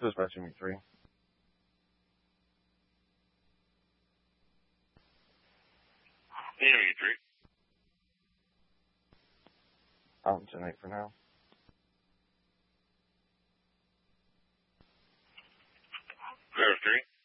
Dispatch me 3. Enemy 3. I'm 10-8 for now. Clear 3.